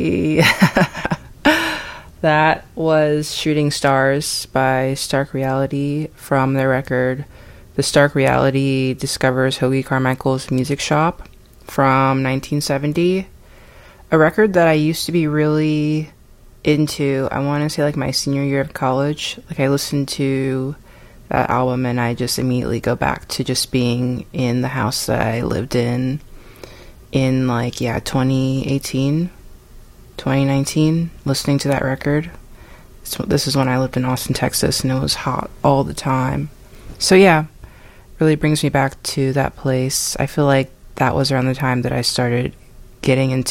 That was Shooting Stars by Stark Reality from their record The Stark Reality Discovers Hoagy Carmichael's Music Shop from 1970. A record that I used to be really into, I want to say like my senior year of college. Like I listened to that album and I just immediately go back to just being in the house that I lived in like, 2018. 2019, listening to that record. This is when I lived in Austin, Texas, and it was hot all the time. So yeah, really brings me back to that place. I feel like that was around the time that I started getting into